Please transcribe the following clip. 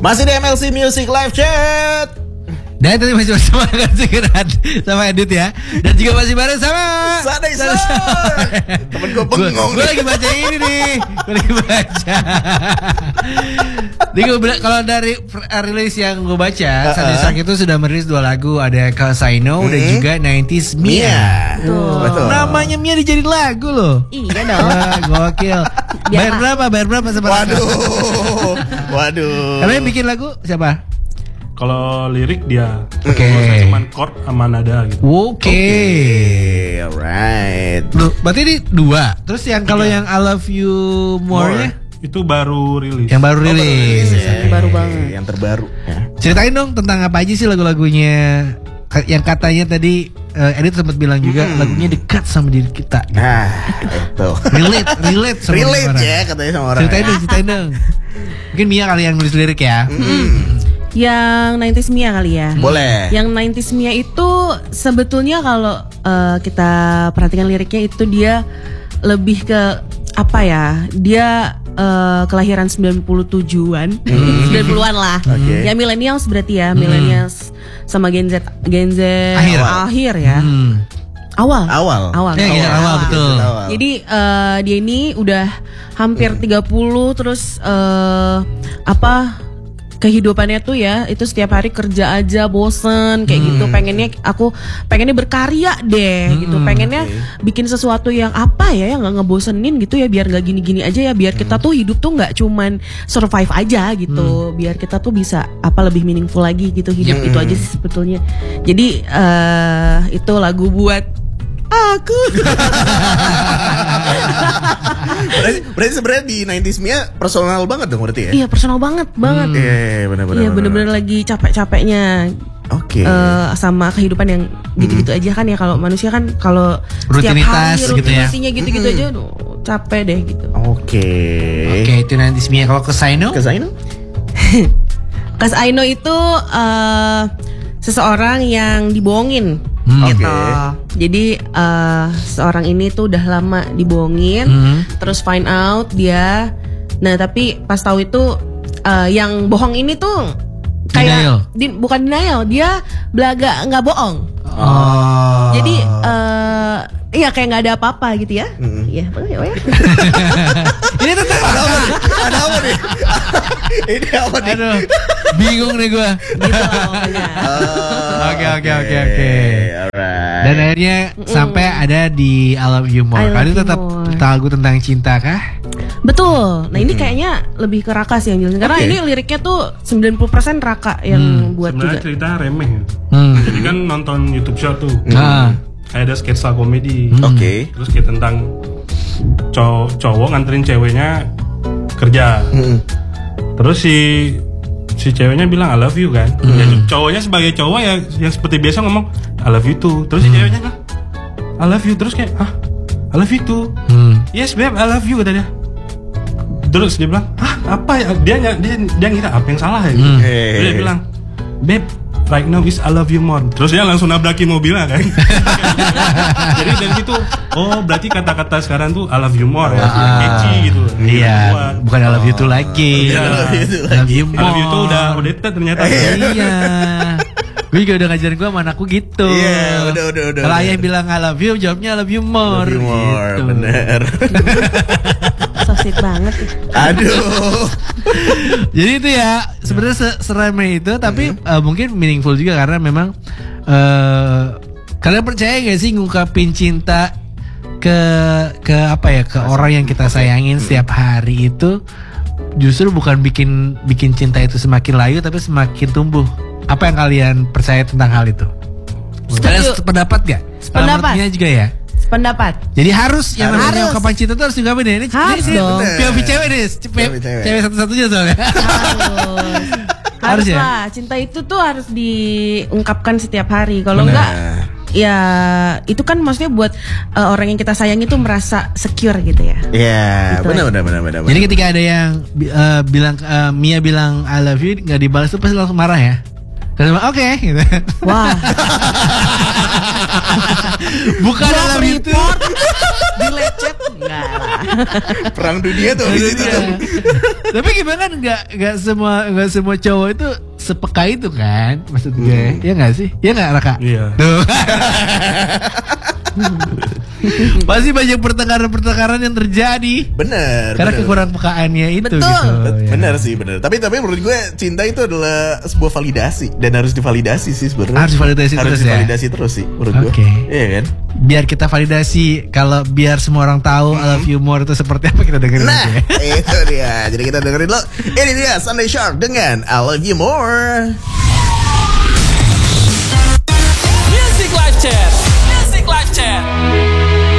Masih di MLC Music Live Chat. Dan tadi masih bersama sama Edit ya. Dan juga masih bareng sama Sadai. Temen gue bengong. Gue lagi baca ini nih. Gue lagi baca. Kalau dari rilis yang gue baca, Sadai Sak itu sudah merilis 2 lagu. Ada 'Cause I Know dan juga 90s Mia. Betul. Namanya Mia dijadiin lagu loh. Iya dong. Wah, gokil. Bayar berapa sama? Waduh. Karena yang bikin lagu siapa? Kalau lirik dia, Oke. cuman chord sama nada gitu. Oke. Alright. Loh, berarti ini 2. Terus yang kalau yang I Love You More-nya Itu baru rilis. yang baru rilis. Yang baru banget. Yang terbaru. Ya. Ceritain dong tentang apa aja sih lagu-lagunya. Yang katanya tadi Edit sempat bilang juga lagunya dekat sama diri kita. Nah, itu. Relate sama Relate orang. ya katanya sama orang. Ceritain dong. Mungkin Mia kali yang nulis lirik ya. Yang 90s Mia kali ya. Boleh. Yang 90s Mia itu sebetulnya kalau kita perhatikan liriknya itu dia lebih ke apa ya? Dia kelahiran 97-an. 90-an lah. Oke. Ya millennials berarti ya, millennials sama Gen Z akhir ya. Awal. Ya, awal betul. Jadi dia ini udah hampir 30 terus kehidupannya tuh ya itu setiap hari kerja aja bosen kayak gitu, pengennya berkarya deh gitu, pengennya bikin sesuatu yang apa ya yang nggak ngebosenin gitu ya, biar nggak gini-gini aja ya, biar kita tuh hidup tuh nggak cuman survive aja gitu, biar kita tuh bisa lebih meaningful lagi gitu hidup. Itu aja sih sebetulnya. Jadi itu lagu buat aku. Berarti sebenarnya di 90s Mia personal banget dong berarti ya? Iya personal banget. Iya, benar-benar. Iya benar-benar lagi capek-capeknya. Oke. Sama kehidupan yang gitu-gitu aja kan ya, kalau manusia kan kalau setiap Rutinitas hari gitu ya. rutinasinya gitu-gitu aja aduh, capek deh gitu. Oke. Oke, itu nanti Mia. Kalau ke Saino? Kesaino? Cause I Know itu seseorang yang dibohongin gitu. Jadi seorang ini tuh udah lama dibohongin, terus find out dia. Nah tapi pas tahu itu yang bohong ini tuh kayak bukan denial, dia belaga nggak bohong. Jadi iya kayak nggak ada apa-apa gitu ya. Iya, ya. Ini tentang Ada apa nih? Ini apa nih? Aduh, bingung nih gue. Gitu pokoknya. Oke. Alright. Dan akhirnya sampai ada di I Love You More. I Love Kali You tetap More. lagu tentang cinta kah? Betul. Nah ini kayaknya lebih ke Raka sih yang jelasin, karena ini liriknya tuh 90% Raka yang buat Sebenarnya juga. cerita remeh. Jadi kan nonton YouTube Short tuh. Kayak ada sketsa komedi. Oke. Terus kayak tentang cowok nganterin ceweknya kerja. Terus si ceweknya bilang I love you kan. Ya, cowoknya sebagai cowok ya yang seperti biasa ngomong I love you too. Terus si ceweknya bilang I love you, terus kayak I love you too. Yes babe I love you, kata dia. Terus dia bilang apa ya, dia ngira apa yang salah ya gitu. Terus dia bilang babe right now is I love you more. Terus dia langsung nabrakin mobilnya kan. Jadi dari situ berarti kata-kata sekarang tuh I love you more ya, catchy gitu. Iya, bukan I love you too lagi. Iya. I love you more. I love you tuh udah outdated ternyata. Iya. Gue juga udah ngajarin gue sama anakku gitu. Iya, udah. Kalau ayah bilang I love you, jawabnya I love you more. Love you more, gitu. bener. So sweet banget. Aduh. Jadi itu ya sebenarnya seremeh itu, tapi mungkin meaningful juga karena memang kalian percaya gak sih ngungkapin cinta ke apa ya, ke orang yang kita sayangin setiap hari itu justru bukan bikin cinta itu semakin layu tapi semakin tumbuh. Apa yang kalian percaya tentang hal itu? Kalian sependapat gak? Sependapat. Menurutnya juga ya. Pendapat. Jadi harus yang namanya Harus. ungkapan cinta itu harus diungkapin ya. Ini Harus dong. POV cewek nih, cewek satu-satunya soalnya. Harus ya? lah. Cinta itu tuh harus diungkapkan setiap hari. Kalau enggak ya itu kan maksudnya buat orang yang kita sayang itu merasa secure gitu ya. Iya, Gitu benar. Jadi ketika ada yang bilang Mia bilang I love you nggak dibalas tuh pasti langsung marah ya. Oke, gitu. Wah. Bukan I love you tuh. Dilecet. Enggak lah. Perang dunia tuh di situ tuh. Tapi gimana kan nggak semua cowok itu sepeka itu kan, maksud gue. Ya nggak sih? Ya nggak Raka? Iya. Tuh. Pasti banyak pertengkaran yang terjadi. Bener. Karena bener. kekurang pekaannya itu. Betul. Gitu. Ya. Bener sih, bener. Tapi menurut gue cinta itu adalah sebuah validasi dan harus divalidasi sih sebenarnya. Harus validasi terus ya? divalidasi terus sih menurut gue. Oke. Iya kan? Biar kita validasi, kalau biar semua orang tahu I love you more itu seperti apa, kita dengerin Nah, aja ya. itu dia. Jadi kita dengerin lo. Ini dia Sunday Shark dengan I Love You More.